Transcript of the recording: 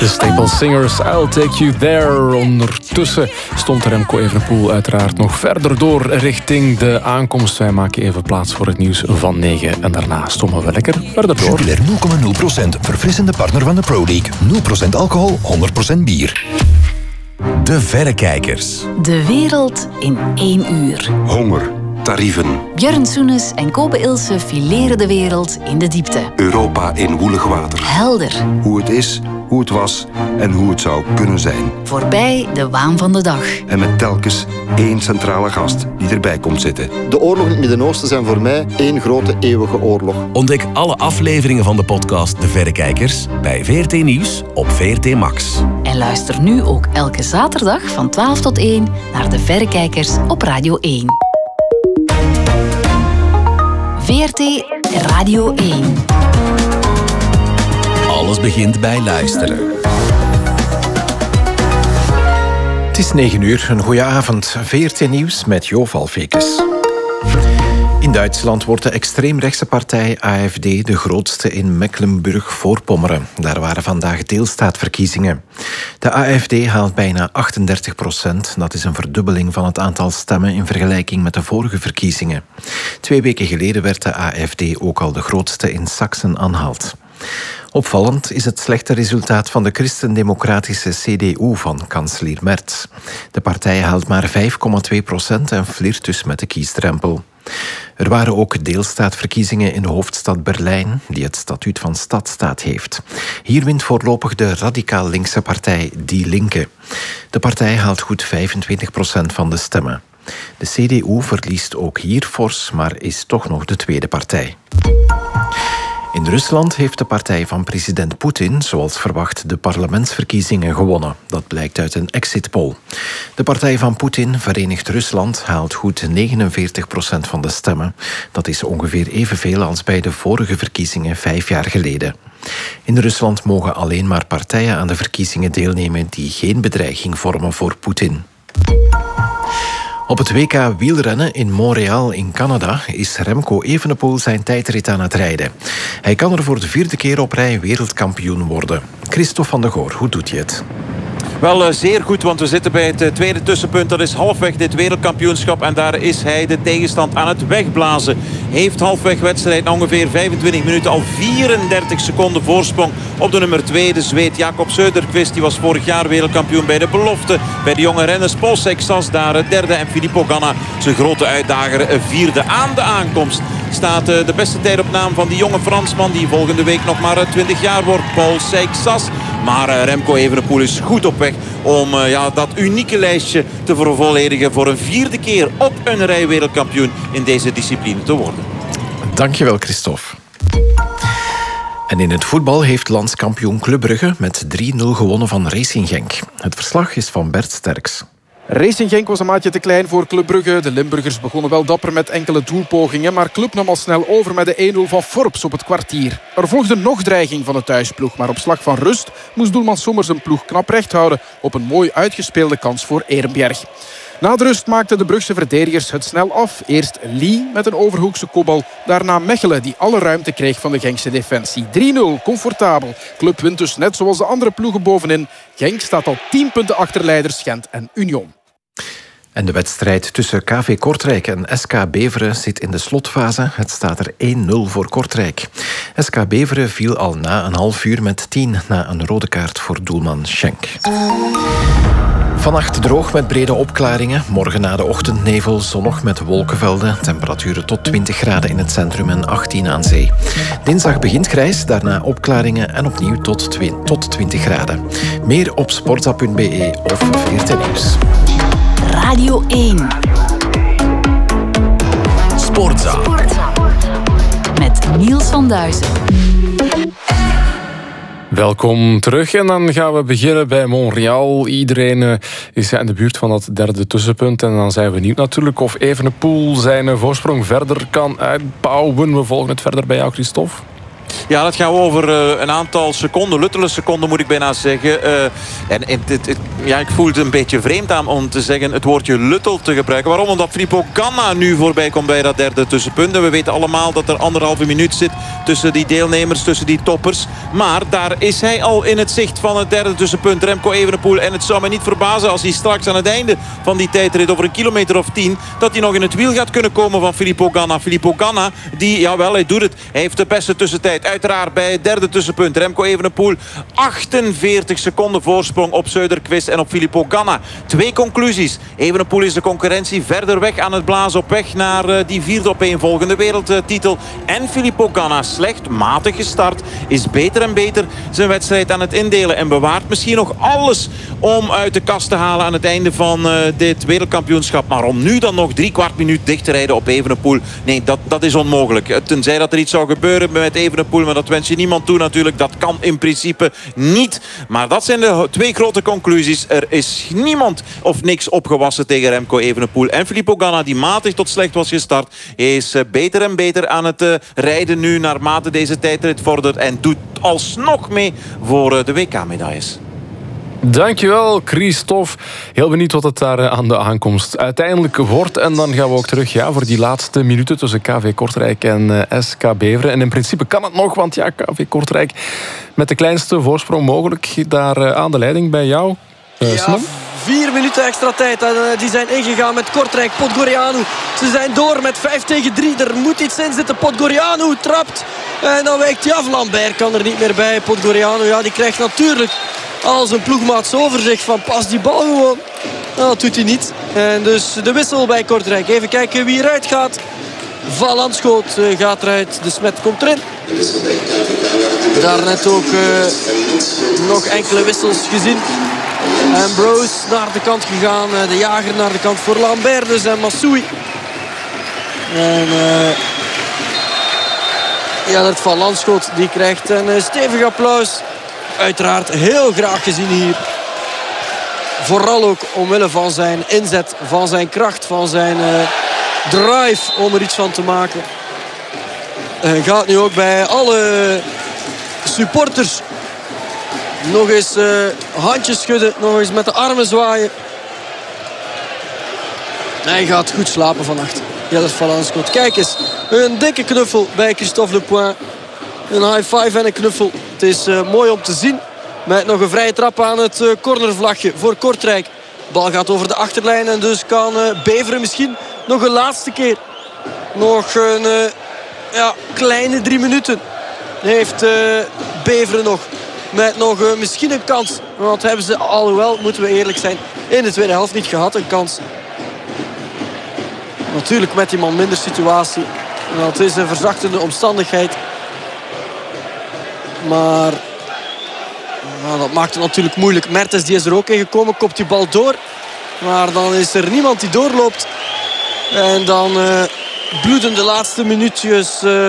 De Staple Singers, I'll Take You There. Ondertussen stond Remco Evenepoel uiteraard nog verder door richting de aankomst. Wij maken even plaats voor het nieuws van 9. En daarna stommen we lekker verder door. Jupiler 0,0%, verfrissende partner van de Pro League. 0% alcohol, 100% bier. De Verrekijkers. De wereld in 1 uur. Honger, tarieven. Björn Soenes en Kobe Ilse fileren de wereld in de diepte. Europa in woelig water. Helder. Hoe het is, hoe het was en hoe het zou kunnen zijn. Voorbij de waan van de dag. En met telkens 1 centrale gast die erbij komt zitten. De oorlogen in het Midden-Oosten zijn voor mij 1 grote eeuwige oorlog. Ontdek alle afleveringen van de podcast De Verrekijkers bij VRT Nieuws op VRT Max. En luister nu ook elke zaterdag van 12 tot 1 naar De Verrekijkers op Radio 1. VRT Radio 1. Alles begint bij luisteren. Het is 9 uur, een goeie avond. VRT Nieuws met Jo Valfekes. In Duitsland wordt de extreemrechtse partij AfD de grootste in Mecklenburg-Voorpommeren. Daar waren vandaag deelstaatverkiezingen. De AfD haalt bijna 38%. Dat is een verdubbeling van het aantal stemmen in vergelijking met de vorige verkiezingen. 2 weken geleden werd de AfD ook al de grootste in Sachsen-Anhalt. Opvallend is het slechte resultaat van de christendemocratische CDU van kanselier Merz. De partij haalt maar 5,2% en flirt dus met de kiesdrempel. Er waren ook deelstaatverkiezingen in de hoofdstad Berlijn, die het statuut van stadstaat heeft. Hier wint voorlopig de radicaal linkse partij Die Linke. De partij haalt goed 25% van de stemmen. De CDU verliest ook hier fors, maar is toch nog de tweede partij. In Rusland heeft de partij van president Poetin, zoals verwacht, de parlementsverkiezingen gewonnen. Dat blijkt uit een exit poll. De partij van Poetin, Verenigd Rusland, haalt goed 49% van de stemmen. Dat is ongeveer evenveel als bij de vorige verkiezingen 5 jaar geleden. In Rusland mogen alleen maar partijen aan de verkiezingen deelnemen die geen bedreiging vormen voor Poetin. Op het WK wielrennen in Montreal in Canada is Remco Evenepoel zijn tijdrit aan het rijden. Hij kan er voor de 4e keer op rij wereldkampioen worden. Christophe van der Goor, hoe doet hij het? Wel, zeer goed, want we zitten bij het tweede tussenpunt. Dat is halfweg dit wereldkampioenschap en daar is hij de tegenstand aan het wegblazen. Heeft halfweg wedstrijd ongeveer 25 minuten al 34 seconden voorsprong op de nummer 2. De Zweed Jakob Söderqvist, die was vorig jaar wereldkampioen bij de belofte. Bij de jonge renners Paul Sexas daar derde en Filippo Ganna, zijn grote uitdager, 4e aan de aankomst. Staat de beste tijd op naam van die jonge Fransman die volgende week nog maar 20 jaar wordt, Paul Sexas. Maar Remco Evenepoel is goed op weg om dat unieke lijstje te vervolledigen voor een 4e keer op een rij wereldkampioen in deze discipline te worden. Dankjewel, Christophe. En in het voetbal heeft landskampioen Club Brugge met 3-0 gewonnen van Racing Genk. Het verslag is van Bert Sterks. Racing Genk was een maatje te klein voor Club Brugge. De Limburgers begonnen wel dapper met enkele doelpogingen, maar Club nam al snel over met de 1-0 van Forbes op het kwartier. Er volgde nog dreiging van de thuisploeg, maar op slag van rust moest doelman Sommer zijn ploeg knap recht houden op een mooi uitgespeelde kans voor Ehrenberg. Na de rust maakten de Brugse verdedigers het snel af. Eerst Lee met een overhoekse kopbal. Daarna Mechelen, die alle ruimte kreeg van de Genkse defensie. 3-0, comfortabel. Club wint dus net zoals de andere ploegen bovenin. Genk staat al 10 punten achter leiders Gent en Union. En de wedstrijd tussen KV Kortrijk en SK Beveren zit in de slotfase. Het staat er 1-0 voor Kortrijk. SK Beveren viel al na een half uur met 10 na een rode kaart voor doelman Schenk. Vannacht droog met brede opklaringen. Morgen na de ochtendnevel zonnig met wolkenvelden. Temperaturen tot 20 graden in het centrum en 18 aan zee. Dinsdag begint grijs, daarna opklaringen en opnieuw tot 20 graden. Meer op sportza.be of VRT Nieuws. Radio 1. Sportza. Met Niels van Duizen. Welkom terug en dan gaan we beginnen bij Montreal. Iedereen is in de buurt van dat 3e tussenpunt. En dan zijn we benieuwd natuurlijk of Evenepoel zijn voorsprong verder kan uitbouwen. We volgen het verder bij jou, Christophe. Ja, dat gaat over een aantal seconden. Luttele seconden moet ik bijna zeggen. Ik voel het een beetje vreemd aan om te zeggen het woordje luttel te gebruiken. Waarom? Omdat Filippo Ganna nu voorbij komt bij dat derde tussenpunt. En we weten allemaal dat er 1,5 minuut zit tussen die deelnemers, tussen die toppers. Maar daar is hij al in het zicht van het derde tussenpunt. Remco Evenepoel. En het zou me niet verbazen als hij straks aan het einde van die tijdrit over 1 kilometer of 10... dat hij nog in het wiel gaat kunnen komen van Filippo Ganna. Filippo Ganna, die, jawel, hij doet het. Hij heeft de beste tussentijd. Uiteraard bij het derde tussenpunt. Remco Evenepoel, 48 seconden voorsprong op Söderqvist en op Filippo Ganna. 2 conclusies. Evenepoel is de concurrentie verder weg aan het blazen op weg naar die 4e opeenvolgende wereldtitel. En Filippo Ganna, slecht, matig gestart, is beter en beter zijn wedstrijd aan het indelen. En bewaart misschien nog alles om uit de kast te halen aan het einde van dit wereldkampioenschap. Maar om nu dan nog 3/4 minuut dicht te rijden op Evenepoel, nee, dat is onmogelijk. Tenzij dat er iets zou gebeuren met Evenepoel, maar dat wens je niemand toe natuurlijk. Dat kan in principe niet. Maar dat zijn de 2 grote conclusies. Er is niemand of niks opgewassen tegen Remco Evenepoel. En Filippo Ganna, die matig tot slecht was gestart, is beter en beter aan het rijden nu naarmate deze tijdrit vordert. En doet alsnog mee voor de WK-medailles. Dankjewel, Christophe. Heel benieuwd wat het daar aan de aankomst uiteindelijk wordt. En dan gaan we ook terug voor die laatste minuten tussen KV Kortrijk en SK Beveren. En in principe kan het nog, want KV Kortrijk met de kleinste voorsprong mogelijk daar aan de leiding bij jou. Ja, 4 minuten extra tijd. En die zijn ingegaan met Kortrijk. Podgorianu. Ze zijn door met 5-3. Er moet iets in zitten. Podgorianu trapt. En dan wijkt hij af. Lambert kan er niet meer bij. Podgorianu, ja, die krijgt natuurlijk al zijn ploegmaats over zich van pas die bal gewoon. Nou, dat doet hij niet. En dus de wissel bij Kortrijk. Even kijken wie eruit gaat. Van Landschoot gaat eruit. De Smet komt erin. Daarnet ook nog enkele wissels gezien. Ambrose naar de kant gegaan. De Jager naar de kant voor Lambert dus en Massoui. En dat Van Landschoot die krijgt een stevig applaus. Uiteraard heel graag gezien hier. Vooral ook omwille van zijn inzet, van zijn kracht, van zijn drive om er iets van te maken. Hij gaat nu ook bij alle supporters nog eens handjes schudden, nog eens met de armen zwaaien. Hij gaat goed slapen vannacht. Jellert Van Landschoot. Kijk eens, een dikke knuffel bij Christophe Lepoin. Een high five en een knuffel. Het is mooi om te zien. Met nog een vrije trap aan het cornervlagje voor Kortrijk. De bal gaat over de achterlijn en dus kan Beveren misschien nog een laatste keer. Nog een kleine 3 minuten heeft Beveren nog. Met nog misschien een kans. Want hebben ze, alhoewel, moeten we eerlijk zijn, in de tweede helft niet gehad. Een kans. Natuurlijk met die man minder situatie. Het is een verzachtende omstandigheid. Maar dat maakt het natuurlijk moeilijk. Mertens die is er ook in gekomen. Kopt die bal door. Maar dan is er niemand die doorloopt. En dan bloeden de laatste minuutjes